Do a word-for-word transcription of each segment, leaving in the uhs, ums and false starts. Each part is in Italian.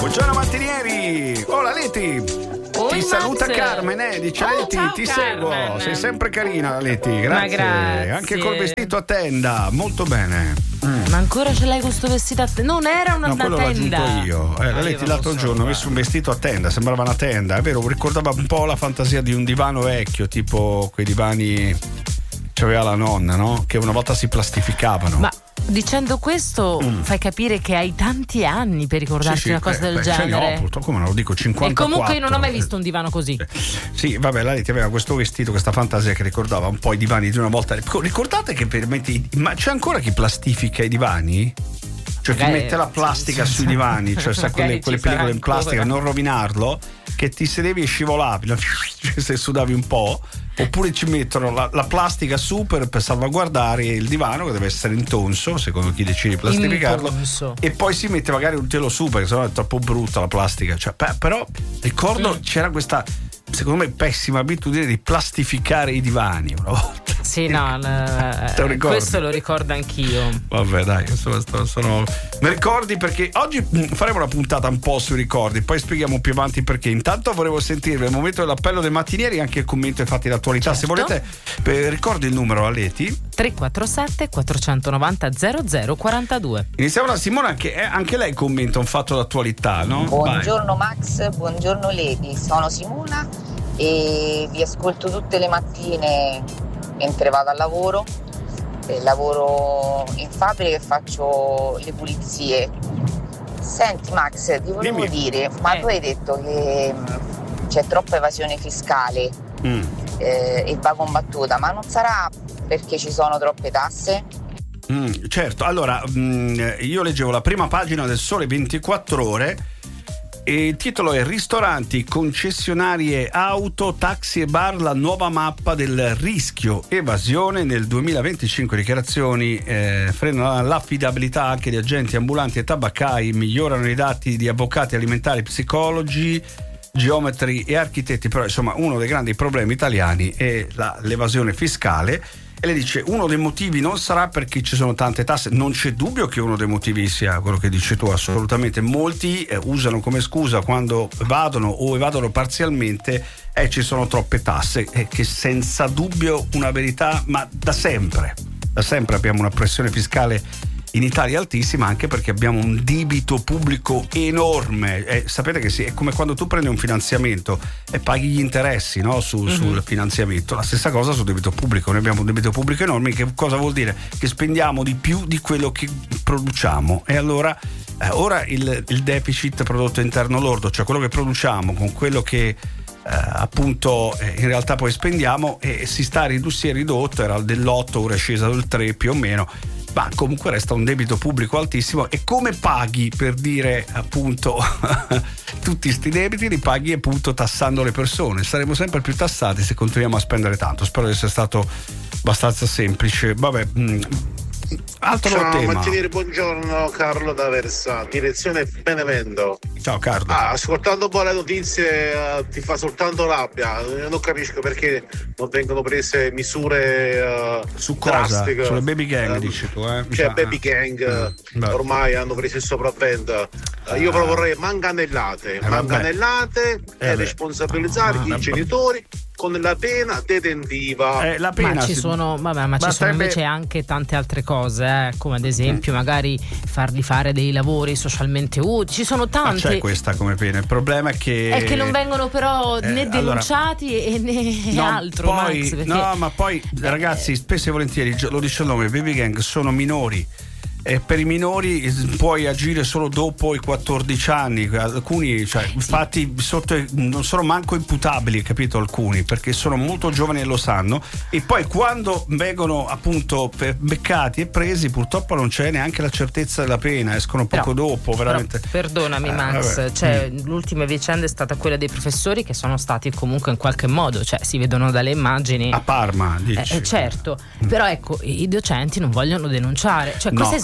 Buongiorno Mantinieri. Hola Leti. Oh, ti Max. saluta Carmen, eh, dice Oh, Leti, ciao, ti Carmen. seguo. Sei sempre carina Leti, grazie. Ma grazie. Anche col vestito a tenda, molto bene. Mm. Ma ancora ce l'hai con sto vestito a tenda? Non era una No, quello l'ho tenda. aggiunto io. Eh, la Ah, Leti io l'altro non so, giorno ha messo un vestito a tenda, sembrava una tenda, è vero, ricordava un po' la fantasia di un divano vecchio, tipo quei divani che aveva la nonna, no? Che una volta si plastificavano. Ma dicendo questo mm. fai capire che hai tanti anni per ricordarti sì, sì, una cosa beh, del beh, genere. Ce ne ho, purtroppo, come non lo dico, cinquantaquattro. E comunque io non ho mai visto un divano così. Sì, vabbè, la Leti aveva questo vestito, questa fantasia che ricordava un po' i divani di una volta. Ricordate che per metti, ma c'è ancora chi plastifica i divani? Cioè chi Magari, mette la plastica sì, sui sì. divani, cioè sa quelle, quelle pellicole in plastica, ancora. non rovinarlo, che ti sedevi e scivolavi se sudavi un po', oppure ci mettono la, la plastica su per, per salvaguardare il divano, che deve essere intonso secondo chi decide di plastificarlo, Intonso. e poi si mette magari un telo su perché sennò è troppo brutta la plastica, cioè, pe- però ricordo Mm. c'era questa, secondo me, pessima abitudine di plastificare i divani una volta. Sì, no, no, Te lo ricordi? questo lo ricordo anch'io. Vabbè, dai, insomma, sto- sono. Mi ricordi, perché oggi mh, faremo una puntata un po' sui ricordi, poi spieghiamo più avanti perché. Intanto volevo sentirvi al momento dell'appello dei mattinieri anche il commento ai fatti d'attualità. Certo. Se volete, eh, ricordi il numero a Leti. tre quattro sette quattrocentonovanta zero zero quarantadue. Iniziamo da Simona, che è, anche lei commenta un fatto d'attualità, no? Buongiorno Max, buongiorno Lady, sono Simona e vi ascolto tutte le mattine mentre vado al lavoro, eh, lavoro in fabbrica e faccio le pulizie. Senti Max, ti volevo Dimmi. dire, ma Eh. tu hai detto che mh, c'è troppa evasione fiscale Mm. eh, e va combattuta, ma non sarà perché ci sono troppe tasse? Mm, certo, allora mh, io leggevo la prima pagina del Sole ventiquattro Ore e il titolo è Ristoranti, concessionarie auto, taxi e bar, la nuova mappa del rischio evasione nel duemilaventicinque. Dichiarazioni eh, frenano l'affidabilità anche di agenti ambulanti e tabaccai, migliorano i dati di avvocati, alimentari, psicologi, geometri e architetti. Però insomma uno dei grandi problemi italiani è la, l'evasione fiscale. E lei dice uno dei motivi non sarà perché ci sono tante tasse. Non c'è dubbio che uno dei motivi sia quello che dici tu, assolutamente. Molti eh, usano come scusa quando evadono o evadono parzialmente e eh, ci sono troppe tasse, eh, che senza dubbio una verità, ma da sempre da sempre abbiamo una pressione fiscale in Italia altissima, anche perché abbiamo un debito pubblico enorme. Eh, sapete che sì, è come quando tu prendi un finanziamento e paghi gli interessi, no, su, mm-hmm. sul finanziamento. La stessa cosa sul debito pubblico. Noi abbiamo un debito pubblico enorme, che cosa vuol dire? Che spendiamo di più di quello che produciamo. E allora eh, ora il, il deficit prodotto interno lordo, cioè quello che produciamo con quello che Uh, appunto eh, in realtà poi spendiamo, e eh, si sta ridu- si è ridotto, era dell'otto, ora è scesa del tre più o meno, ma comunque resta un debito pubblico altissimo. E come paghi, per dire appunto tutti sti debiti li paghi appunto tassando le persone. Saremo sempre più tassati se continuiamo a spendere tanto. Spero di essere stato abbastanza semplice. Vabbè, mh, altro Ciao tema. mattinieri, buongiorno, Carlo da Versa, direzione Benevento. Ciao Carlo. Ah, ascoltando un po' le notizie uh, ti fa soltanto rabbia. Io non capisco perché non vengono prese misure uh, Su cosa? drastiche. Sulle baby gang, uh, dici tu, eh? Mi Cioè sa- baby gang Mm. uh, ormai hanno preso il sopravvento. Uh, io proporrei manganellate, Eh, manganellate Eh, e beh. responsabilizzare Ah, i vabbè. genitori con la pena detentiva. Eh, la pena Ma ci si- sono, vabbè, ma ci sono basterebbe- invece anche tante altre cose, eh, come ad esempio Mm. magari fargli fare dei lavori socialmente utili. Ci sono Ma tante. c'è questa come pena. Il problema è che È che non vengono però Eh, né allora- denunciati e né No, altro. poi, Max, perché- no, ma poi ragazzi, spesso e volentieri, lo dice il nome, baby gang sono minori. E per i minori puoi agire solo dopo i quattordici anni. Alcuni, cioè, infatti, sotto, non sono manco imputabili, capito? Alcuni, perché sono molto giovani e lo sanno. E poi quando vengono appunto beccati e presi, purtroppo non c'è neanche la certezza della pena, escono poco Però- dopo, veramente. Però, perdonami Eh, Max, vabbè. cioè, Mm. l'ultima vicenda è stata quella dei professori che sono stati comunque in qualche modo, cioè si vedono dalle immagini. A Parma, Eh, dici? eh, certo, però ecco, i docenti non vogliono denunciare. Cioè, No, cosa è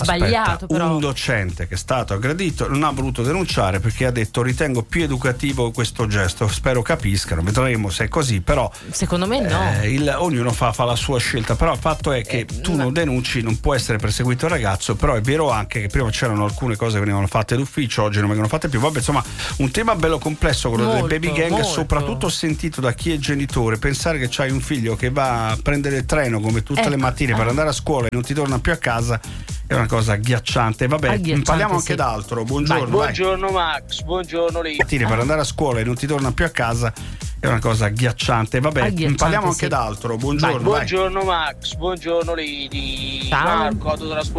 sbagliato, aspetta, però. Un docente che è stato aggredito non ha voluto denunciare perché ha detto ritengo più educativo questo gesto, spero capiscano, vedremo se è così, però secondo me no. eh, il, ognuno fa, fa la sua scelta, però il fatto è che Eh, tu ma- non denunci, non può essere perseguito il ragazzo, però è vero anche che prima c'erano alcune cose che venivano fatte d'ufficio, oggi non vengono fatte più, vabbè, insomma un tema bello complesso quello Molto, del baby gang, molto. soprattutto sentito da chi è genitore, pensare che c'hai un figlio che va a prendere il treno come tutte Ecco, le mattine per eh. andare a scuola e non ti torna più a casa è una cosa agghiacciante. Vabbè, Agghiacciante, parliamo anche sì. d'altro. Buongiorno, Vai. vai. Buongiorno Max, buongiorno lì. Mattine per andare a scuola e non ti torna più a casa è una cosa agghiacciante. Vabbè, Agghiacciante, parliamo anche sì. d'altro. Buongiorno, vai. Buongiorno Max, buongiorno lì di Ciao. Marco, autotrasporto